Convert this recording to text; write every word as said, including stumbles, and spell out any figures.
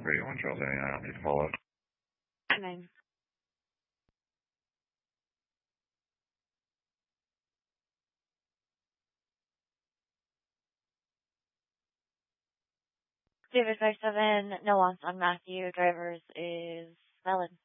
three one Charles Danny, I don't need to follow up. Nine. David five seven, no wants on Matthew. Drivers is valid.